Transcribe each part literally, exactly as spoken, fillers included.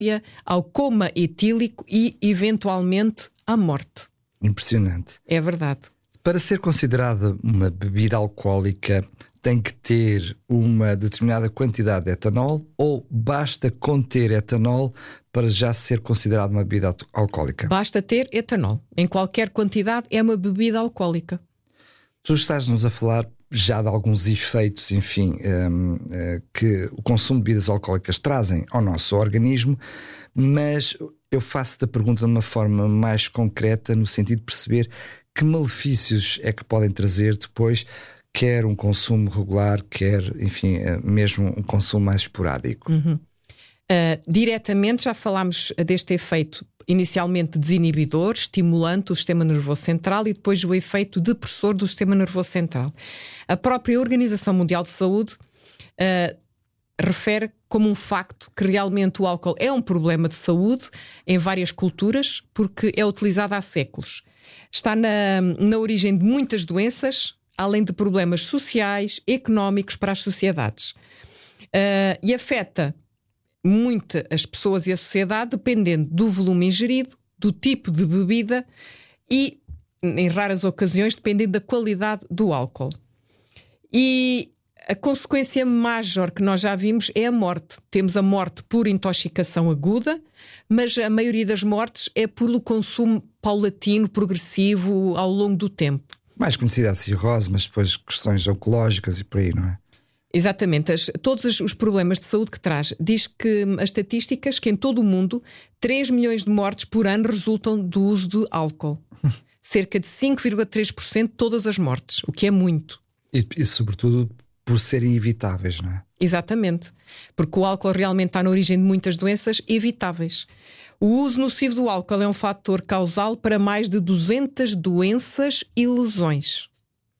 ao coma etílico e, eventualmente, à morte. Impressionante. É verdade. Para ser considerada uma bebida alcoólica, tem que ter uma determinada quantidade de etanol ou basta conter etanol para já ser considerada uma bebida alcoólica? Basta ter etanol. Em qualquer quantidade é uma bebida alcoólica. Tu estás-nos a falar já de alguns efeitos, enfim, um, uh, que o consumo de bebidas alcoólicas trazem ao nosso organismo, mas eu faço-te a pergunta de uma forma mais concreta, no sentido de perceber que malefícios é que podem trazer depois, quer um consumo regular, quer, enfim, uh, mesmo um consumo mais esporádico. Uhum. Uh, diretamente já falámos deste efeito inicialmente desinibidor, estimulante o sistema nervoso central e depois o efeito depressor do sistema nervoso central. A própria Organização Mundial de Saúde uh, refere como um facto que realmente o álcool é um problema de saúde em várias culturas porque é utilizado há séculos. Está na, na origem de muitas doenças, além de problemas sociais, económicos para as sociedades. Uh, e afeta muito as pessoas e a sociedade, dependendo do volume ingerido, do tipo de bebida e, em raras ocasiões, dependendo da qualidade do álcool. E a consequência major que nós já vimos é a morte. Temos a morte por intoxicação aguda, mas a maioria das mortes é pelo consumo paulatino, progressivo, ao longo do tempo. Mais conhecida a cirrose, mas depois questões oncológicas e por aí, não é? Exatamente, as, todos os problemas de saúde que traz. Diz que as estatísticas que em todo o mundo três milhões de mortes por ano resultam do uso de álcool. Cerca de cinco vírgula três por cento de todas as mortes, o que é muito. E, e sobretudo por serem evitáveis, não é? Exatamente, porque o álcool realmente está na origem de muitas doenças evitáveis. O uso nocivo do álcool é um fator causal para mais de duzentas doenças e lesões.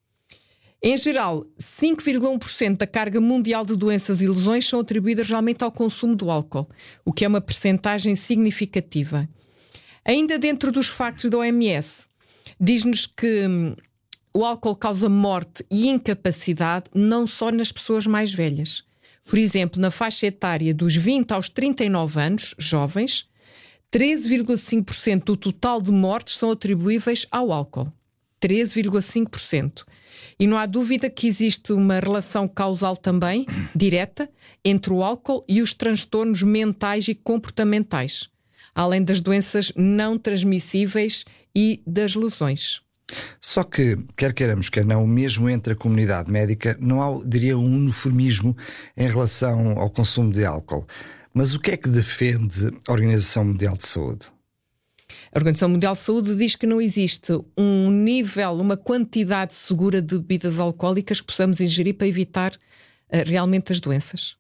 Em geral, cinco vírgula um por cento da carga mundial de doenças e lesões são atribuídas realmente ao consumo do álcool, o que é uma percentagem significativa. Ainda dentro dos factos da O M S, diz-nos que hum, o álcool causa morte e incapacidade não só nas pessoas mais velhas. Por exemplo, na faixa etária dos vinte aos trinta e nove anos, jovens, treze vírgula cinco por cento do total de mortes são atribuíveis ao álcool. treze vírgula cinco por cento. E não há dúvida que existe uma relação causal também, direta, entre o álcool e os transtornos mentais e comportamentais, além das doenças não transmissíveis e das lesões. Só que, quer queiramos, quer não, mesmo entre a comunidade médica, não há, diria, um uniformismo em relação ao consumo de álcool. Mas o que é que defende a Organização Mundial de Saúde? A Organização Mundial de Saúde diz que não existe um nível, uma quantidade segura de bebidas alcoólicas que possamos ingerir para evitar uh, realmente as doenças.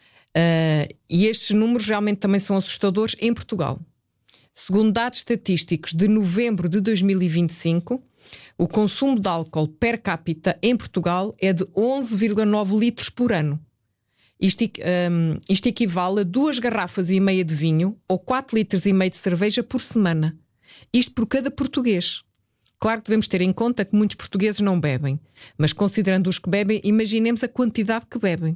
Uh, e estes números realmente também são assustadores em Portugal. Segundo dados estatísticos de novembro de dois mil e vinte e cinco, o consumo de álcool per capita em Portugal é de onze vírgula nove litros por ano. Isto, um, isto equivale a duas garrafas e meia de vinho ou quatro litros e meio de cerveja por semana. Isto por cada português. Claro que devemos ter em conta que muitos portugueses não bebem, mas considerando os que bebem, imaginemos a quantidade que bebem.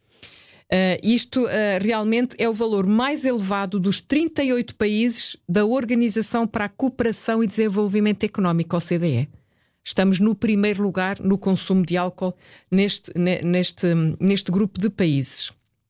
Uh, isto uh, realmente é o valor mais elevado dos trinta e oito países da Organização para a Cooperação e Desenvolvimento Económico, O C D E. Estamos no primeiro lugar no consumo de álcool neste, neste, neste grupo de países.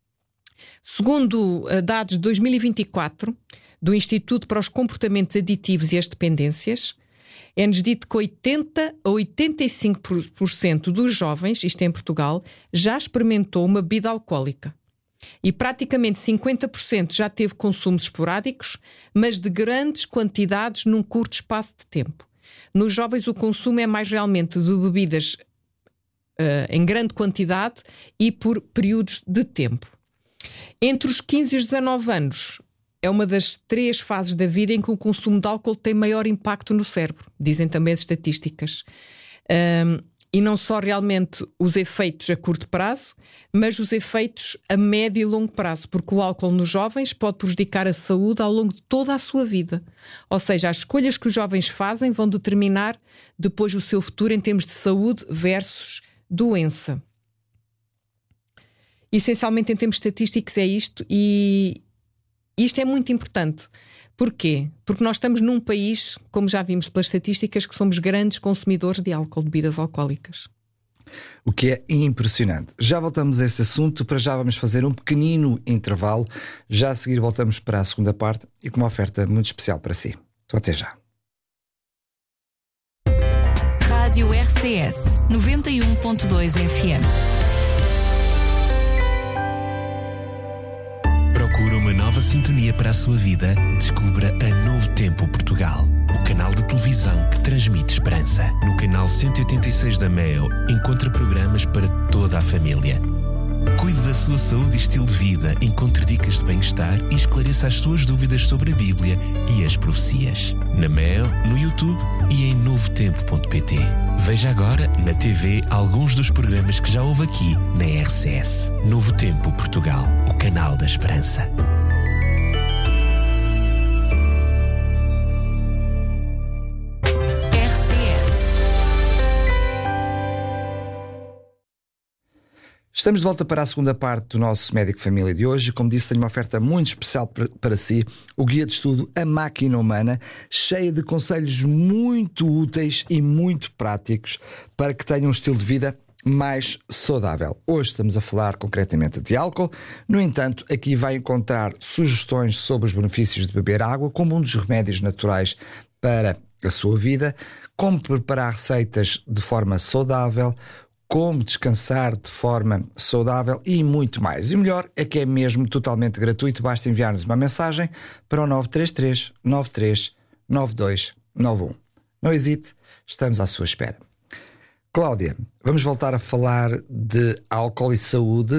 Segundo uh, dados de dois mil e vinte e quatro, do Instituto para os Comportamentos Aditivos e as Dependências, é-nos dito que oitenta a oitenta e cinco por cento dos jovens, isto é em Portugal, já experimentou uma bebida alcoólica. E praticamente cinquenta por cento já teve consumos esporádicos, mas de grandes quantidades num curto espaço de tempo. Nos jovens o consumo é mais realmente de bebidas uh, em grande quantidade e por períodos de tempo. Entre os quinze e os dezanove anos, é uma das três fases da vida em que o consumo de álcool tem maior impacto no cérebro, dizem também as estatísticas. Um, e não só realmente os efeitos a curto prazo, mas os efeitos a médio e longo prazo, porque o álcool nos jovens pode prejudicar a saúde ao longo de toda a sua vida. Ou seja, as escolhas que os jovens fazem vão determinar depois o seu futuro em termos de saúde versus doença. Essencialmente, em termos estatísticos, é isto. E Isto é muito importante. Porquê? Porque nós estamos num país, como já vimos pelas estatísticas, que somos grandes consumidores de álcool, de bebidas alcoólicas. O que é impressionante. Já voltamos a esse assunto, para já vamos fazer um pequenino intervalo. Já a seguir voltamos para a segunda parte e com uma oferta muito especial para si. Então até já. Rádio R C S noventa e um ponto dois F M. Procura uma nova sintonia para a sua vida? Descubra a Novo Tempo Portugal, o canal de televisão que transmite esperança. No canal cento e oitenta e seis da Meo, encontra programas para toda a família. Cuide da sua saúde e estilo de vida, encontre dicas de bem-estar e esclareça as suas dúvidas sobre a Bíblia e as profecias. Na Meo, no YouTube e em novo tempo ponto pt. Veja agora na T V alguns dos programas que já houve aqui na R C S. Novo Tempo Portugal, o canal da esperança. Estamos de volta para a segunda parte do nosso Médico Família de hoje. Como disse, tenho uma oferta muito especial para si, o guia de estudo A Máquina Humana, cheia de conselhos muito úteis e muito práticos para que tenha um estilo de vida mais saudável. Hoje estamos a falar concretamente de álcool. No entanto, aqui vai encontrar sugestões sobre os benefícios de beber água como um dos remédios naturais para a sua vida, como preparar receitas de forma saudável, como descansar de forma saudável e muito mais. E o melhor é que é mesmo totalmente gratuito. Basta enviar-nos uma mensagem para o nove três três, nove três nove dois nove um. Não hesite, estamos à sua espera. Cláudia, vamos voltar a falar de álcool e saúde,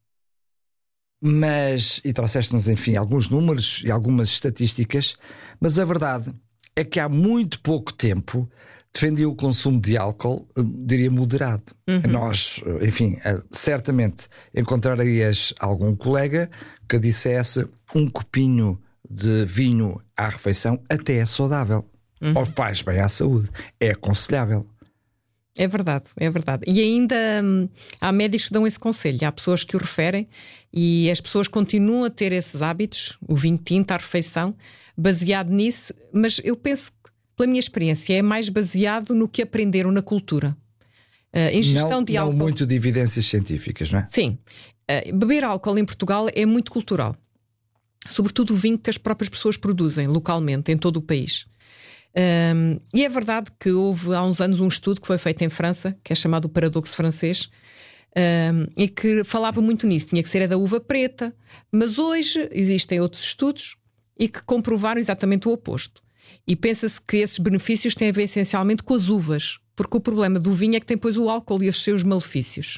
mas, e trouxeste-nos, enfim, alguns números e algumas estatísticas, mas a verdade é que há muito pouco tempo defendia o consumo de álcool, diria, moderado. Uhum. Nós, enfim, certamente encontrarias algum colega que dissesse um copinho de vinho à refeição até é saudável. Uhum. Ou faz bem à saúde. É aconselhável. É verdade, é verdade. E ainda hum, há médicos que dão esse conselho. Há pessoas que o referem e as pessoas continuam a ter esses hábitos, o vinho tinto à refeição, baseado nisso. Mas eu penso que, pela minha experiência, é mais baseado no que aprenderam na cultura. Uh, ingestão não, de álcool. Não muito de evidências científicas, não é? Sim. Uh, beber álcool em Portugal é muito cultural. Sobretudo o vinho que as próprias pessoas produzem localmente, em todo o país. Um, e é verdade que houve há uns anos um estudo que foi feito em França, que é chamado o paradoxo francês, um, e que falava muito nisso. Tinha que ser a da uva preta. Mas hoje existem outros estudos e que comprovaram exatamente o oposto. E pensa-se que esses benefícios têm a ver essencialmente com as uvas, porque o problema do vinho é que tem depois o álcool e os seus malefícios.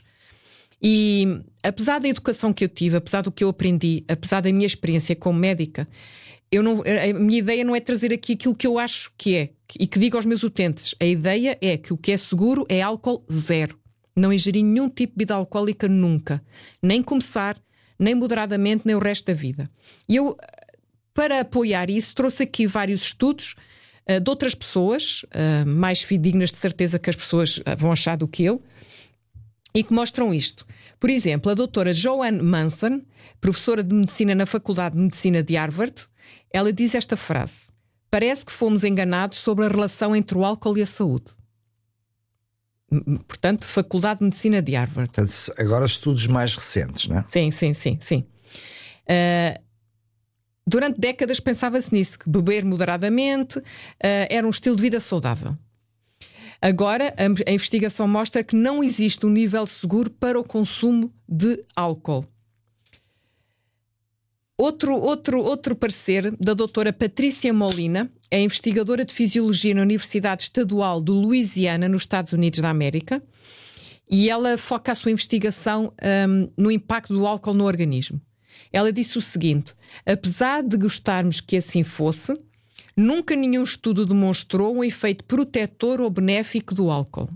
E apesar da educação que eu tive, apesar do que eu aprendi, apesar da minha experiência como médica, eu não, a minha ideia não é trazer aqui aquilo que eu acho que é e que digo aos meus utentes. A ideia é que o que é seguro é álcool zero. Não ingerir nenhum tipo de bebida alcoólica nunca. Nem começar, nem moderadamente, nem o resto da vida. E eu, para apoiar isso, trouxe aqui vários estudos uh, de outras pessoas, uh, mais fidedignas de certeza que as pessoas vão achar do que eu, e que mostram isto. Por exemplo, a doutora Joanne Manson, professora de Medicina na Faculdade de Medicina de Harvard, ela diz esta frase: parece que fomos enganados sobre a relação entre o álcool e a saúde. Portanto, Faculdade de Medicina de Harvard. Portanto, agora estudos mais recentes, não é? Sim, sim, sim, sim. Uh, durante décadas pensava-se nisso, que beber moderadamente uh, era um estilo de vida saudável. Agora, a, a investigação mostra que não existe um nível seguro para o consumo de álcool. Outro, outro, outro parecer da doutora Patrícia Molina, é investigadora de Fisiologia na Universidade Estadual de Louisiana, nos Estados Unidos da América, e ela foca a sua investigação um, no impacto do álcool no organismo. Ela disse o seguinte: apesar de gostarmos que assim fosse, nunca nenhum estudo demonstrou um efeito protetor ou benéfico do álcool.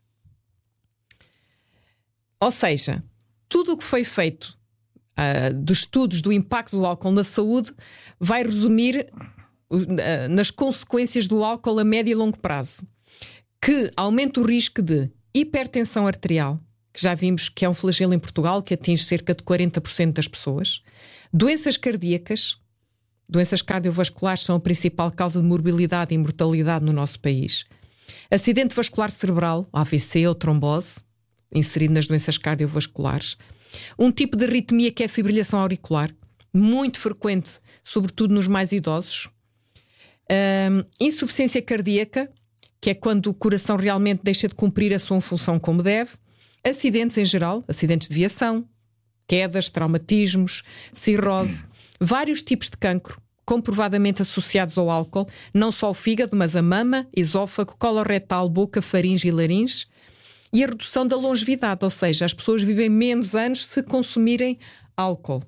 Ou seja, tudo o que foi feito Uh, dos estudos do impacto do álcool na saúde vai resumir uh, nas consequências do álcool a médio e longo prazo, que aumenta o risco de hipertensão arterial, que já vimos que é um flagelo em Portugal, que atinge cerca de quarenta por cento das pessoas, doenças cardíacas, Doenças cardiovasculares são a principal causa de morbilidade e mortalidade no nosso país. Acidente vascular cerebral, A V C ou trombose, inserido nas doenças cardiovasculares. Um tipo de arritmia que é a fibrilação auricular, muito frequente, sobretudo nos mais idosos. Um, insuficiência cardíaca, que é quando o coração realmente deixa de cumprir a sua função como deve. Acidentes em geral, acidentes de viação, quedas, traumatismos, cirrose, vários tipos de cancro, comprovadamente associados ao álcool, não só o fígado, mas a mama, esófago, coloretal, boca, faringe e laringe, e a redução da longevidade, ou seja, as pessoas vivem menos anos se consumirem álcool.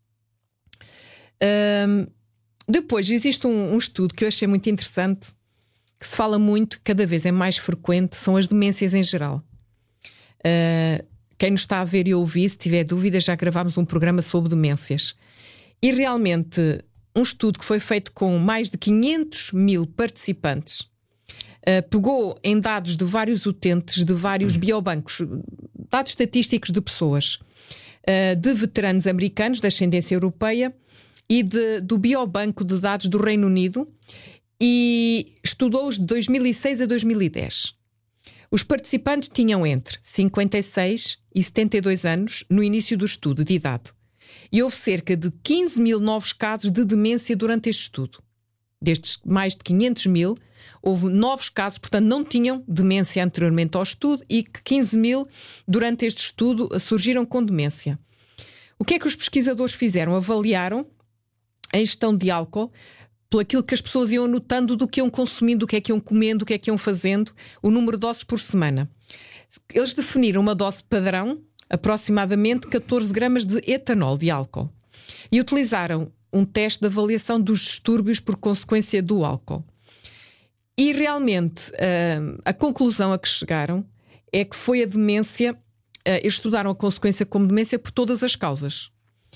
Um, depois, existe um, um estudo que eu achei muito interessante, que se fala muito, cada vez é mais frequente, são as demências em geral. Uh, quem nos está a ver e ouvir, se tiver dúvidas, já gravámos um programa sobre demências. E realmente, um estudo que foi feito com mais de quinhentos mil participantes, uh, pegou em dados de vários utentes, de vários biobancos, dados estatísticos de pessoas, uh, de veteranos americanos, de ascendência europeia, e de, do biobanco de dados do Reino Unido, e estudou-os de dois mil e seis a dois mil e dez. Os participantes tinham entre cinquenta e seis e setenta e dois anos no início do estudo de idade. E houve cerca de quinze mil novos casos de demência durante este estudo. Destes mais de quinhentos mil, houve novos casos, portanto não tinham demência anteriormente ao estudo, e que quinze mil durante este estudo surgiram com demência. O que é que os pesquisadores fizeram? Avaliaram a ingestão de álcool pelo aquilo que as pessoas iam anotando do que iam consumindo, do que é que iam comendo, do que é que iam fazendo, o número de doses por semana. Eles definiram uma dose padrão, aproximadamente catorze gramas de etanol de álcool, e utilizaram um teste de avaliação dos distúrbios por consequência do álcool. E realmente a conclusão a que chegaram é que foi a demência. Eles estudaram a consequência como demência por todas as causas.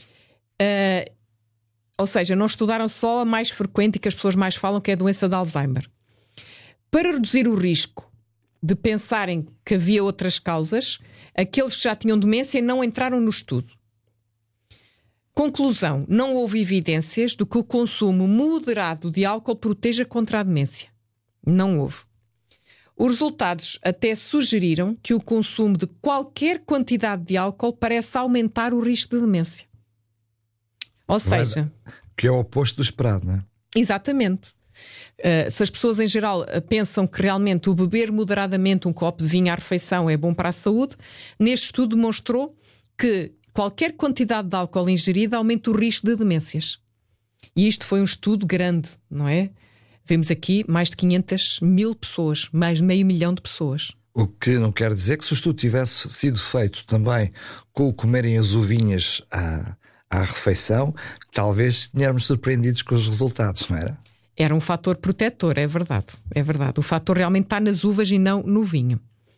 Ou seja, não estudaram só a mais frequente e que as pessoas mais falam, que é a doença de Alzheimer. Para reduzir o risco de pensarem que havia outras causas, aqueles que já tinham demência não entraram no estudo. Conclusão: não houve evidências de que o consumo moderado de álcool proteja contra a demência. Não houve. Os resultados até sugeriram que o consumo de qualquer quantidade de álcool parece aumentar o risco de demência. Ou seja... Que é o oposto do esperado, não é? Exatamente. Uh, se as pessoas em geral uh, pensam que realmente o beber moderadamente um copo de vinho à refeição é bom para a saúde, neste estudo demonstrou que qualquer quantidade de álcool ingerida aumenta o risco de demências. E isto foi um estudo grande, não é? Vemos aqui mais de quinhentas mil pessoas, mais de meio milhão de pessoas. O que não quer dizer que se o estudo tivesse sido feito também com o comerem as uvinhas à, à refeição, talvez tenhamos surpreendidos com os resultados, não era? Era um fator protetor, é verdade, é verdade. O fator realmente está nas uvas e não no vinho.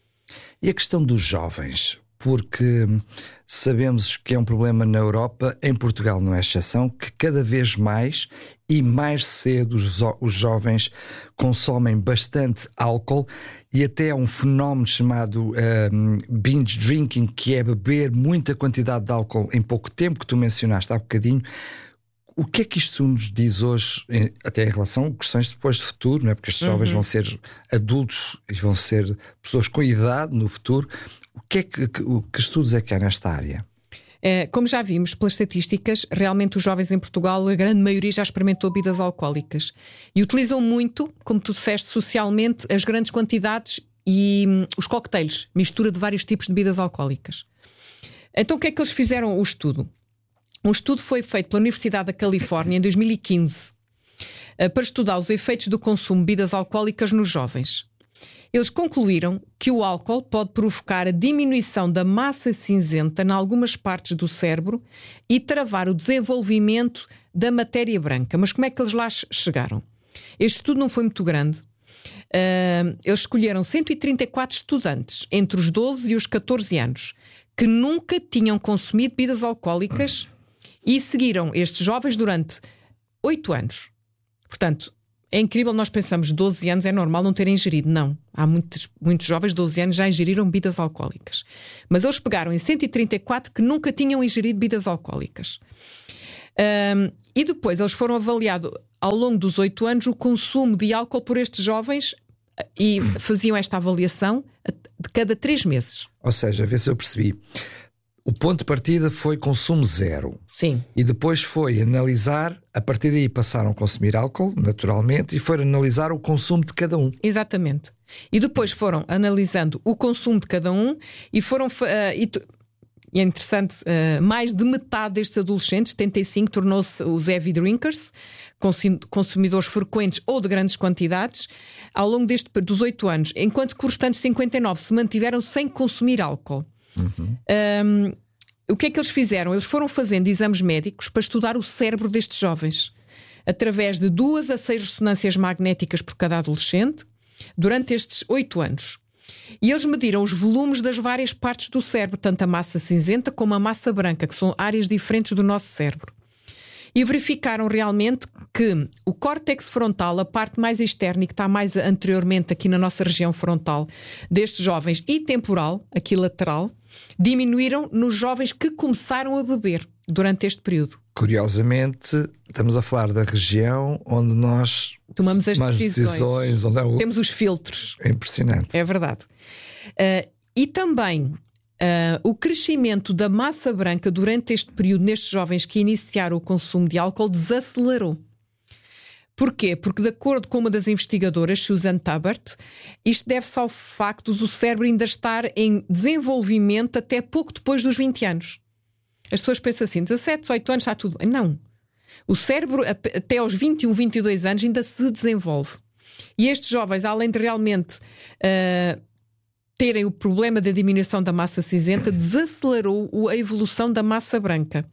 E a questão dos jovens? Porque sabemos que é um problema na Europa, em Portugal não é exceção, que cada vez mais e mais cedo os, os jovens consomem bastante álcool, e até há um fenómeno chamado um, binge drinking, que é beber muita quantidade de álcool em pouco tempo, que tu mencionaste há bocadinho. O que é que isto nos diz hoje, até em relação a questões depois de futuro, não é? Porque estes jovens uhum. vão ser adultos e vão ser pessoas com idade no futuro. O que é que, que, que estudos é que há nesta área? É, como já vimos pelas estatísticas, realmente os jovens em Portugal, a grande maioria já experimentou bebidas alcoólicas e utilizam muito, como tu disseste, socialmente, as grandes quantidades e hum, os cocktails, mistura de vários tipos de bebidas alcoólicas. Então o que é que eles fizeram o estudo? Um estudo foi feito pela Universidade da Califórnia em dois mil e quinze para estudar os efeitos do consumo de bebidas alcoólicas nos jovens. Eles concluíram que o álcool pode provocar a diminuição da massa cinzenta em algumas partes do cérebro e travar o desenvolvimento da matéria branca. Mas como é que eles lá chegaram? Este estudo não foi muito grande. Uh, eles escolheram cento e trinta e quatro estudantes entre os doze e os catorze anos que nunca tinham consumido bebidas alcoólicas e seguiram estes jovens durante oito anos. Portanto, é incrível, nós pensamos doze anos é normal não terem ingerido. Não, há muitos, muitos jovens de doze anos já ingeriram bebidas alcoólicas. Mas eles pegaram em cento e trinta e quatro que nunca tinham ingerido bebidas alcoólicas. Um, e depois eles foram avaliados ao longo dos oito anos o consumo de álcool por estes jovens e faziam esta avaliação de cada três meses. Ou seja, a ver se eu percebi. O ponto de partida foi consumo zero. Sim. E depois foi analisar, a partir daí passaram a consumir álcool, naturalmente, e foram analisar o consumo de cada um. Exatamente. E depois foram analisando o consumo de cada um e foram... Uh, e, e é interessante, uh, mais de metade destes adolescentes, setenta e cinco, tornou-se os heavy drinkers, consumidores frequentes ou de grandes quantidades, ao longo deste, dos oito anos, enquanto que os restantes cinquenta e nove se mantiveram sem consumir álcool. Uhum. Um, o que é que eles fizeram? Eles foram fazendo exames médicos para estudar o cérebro destes jovens, através de duas a seis ressonâncias magnéticas por cada adolescente, durante estes oito anos. E eles mediram os volumes das várias partes do cérebro, tanto a massa cinzenta como a massa branca, que são áreas diferentes do nosso cérebro. E verificaram realmente que o córtex frontal, a parte mais externa e que está mais anteriormente aqui na nossa região frontal destes jovens, e temporal, aqui lateral, diminuíram nos jovens que começaram a beber durante este período. Curiosamente, estamos a falar da região onde nós tomamos as decisões, decisões onde é o... temos os filtros. É impressionante. É verdade. Uh, e também uh, o crescimento da massa branca durante este período, nestes jovens que iniciaram o consumo de álcool, desacelerou. Porquê? Porque, de acordo com uma das investigadoras, Susan Tabert, isto deve-se ao facto do cérebro ainda estar em desenvolvimento até pouco depois dos vinte anos. As pessoas pensam assim, dezassete, dezoito anos está tudo bem. Não. O cérebro, até aos vinte e um, vinte e dois anos, ainda se desenvolve. E estes jovens, além de realmente uh, terem o problema da diminuição da massa cinzenta, desacelerou a evolução da massa branca.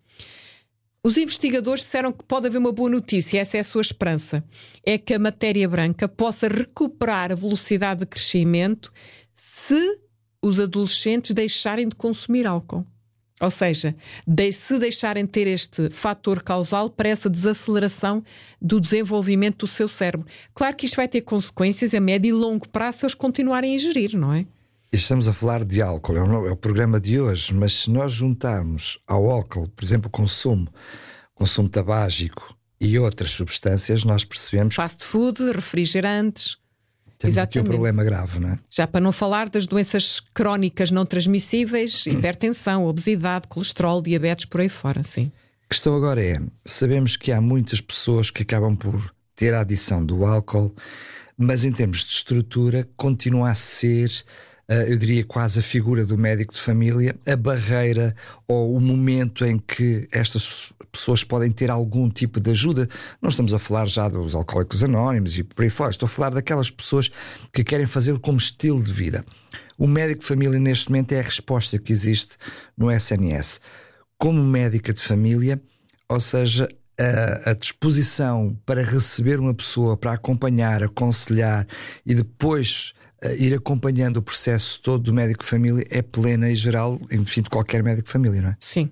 Os investigadores disseram que pode haver uma boa notícia, essa é a sua esperança, é que a matéria branca possa recuperar a velocidade de crescimento se os adolescentes deixarem de consumir álcool. Ou seja, de, se deixarem de ter este fator causal para essa desaceleração do desenvolvimento do seu cérebro. Claro que isto vai ter consequências a médio e longo prazo se eles continuarem a ingerir, não é? Estamos a falar de álcool, é o, é o programa de hoje, mas se nós juntarmos ao álcool, por exemplo, o consumo, consumo tabágico e outras substâncias, nós percebemos... Fast food, refrigerantes... Temos Exatamente. Aqui um problema grave, não é? Já para não falar das doenças crónicas não transmissíveis, hipertensão, obesidade, colesterol, diabetes, por aí fora, sim. A questão agora é, sabemos que há muitas pessoas que acabam por ter a adição do álcool, mas em termos de estrutura continua a ser, eu diria quase a figura do médico de família, a barreira ou o momento em que estas pessoas podem ter algum tipo de ajuda. Não estamos a falar já dos alcoólicos anónimos e por aí fora, estou a falar daquelas pessoas que querem fazê-lo como estilo de vida. O médico de família neste momento é a resposta que existe no S N S. Como médica de família, ou seja, a, a disposição para receber uma pessoa, para acompanhar, aconselhar e depois uh, ir acompanhando o processo todo do médico de família é plena e geral, enfim, de qualquer médico de família, não é? Sim.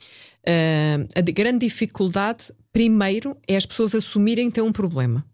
Uh, a grande dificuldade, primeiro, é as pessoas assumirem que têm um problema.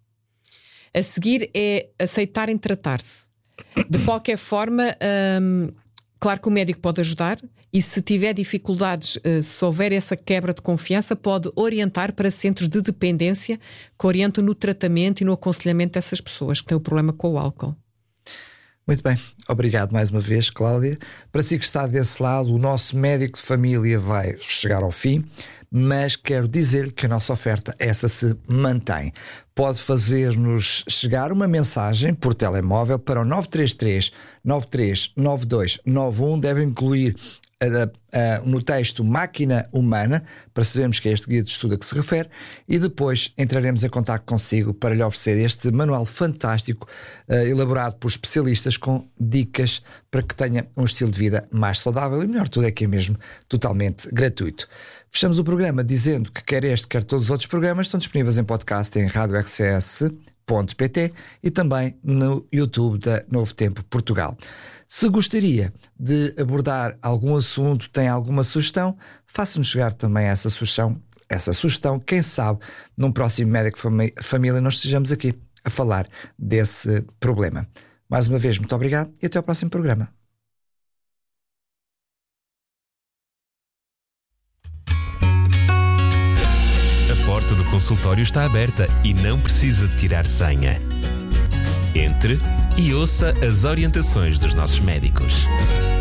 A seguir é aceitarem tratar-se. De qualquer forma, um, claro que o médico pode ajudar e se tiver dificuldades, uh, se houver essa quebra de confiança, pode orientar para centros de dependência que orientam no tratamento e no aconselhamento dessas pessoas que têm o problema com o álcool. Muito bem, obrigado mais uma vez, Cláudia. Para si que está desse lado, o nosso médico de família vai chegar ao fim, mas quero dizer-lhe que a nossa oferta, essa se mantém. Pode fazer-nos chegar uma mensagem por telemóvel para o nove três três, nove três nove dois nove um, deve incluir Uh, uh, no texto Máquina Humana, para sabermos que é este guia de estudo a que se refere, e depois entraremos em contato consigo para lhe oferecer este manual fantástico, uh, elaborado por especialistas com dicas para que tenha um estilo de vida mais saudável e, melhor tudo, é que é mesmo totalmente gratuito. Fechamos o programa dizendo que quer este, quer todos os outros programas estão disponíveis em podcast em rádio r c s ponto p t e também no YouTube da Novo Tempo Portugal. Se gostaria de abordar algum assunto, tem alguma sugestão, faça-nos chegar também essa sugestão, essa sugestão, quem sabe num próximo Médico Família nós estejamos aqui a falar desse problema. Mais uma vez, muito obrigado e até ao próximo programa. consultório está aberta e não precisa de tirar senha. Entre e ouça as orientações dos nossos médicos.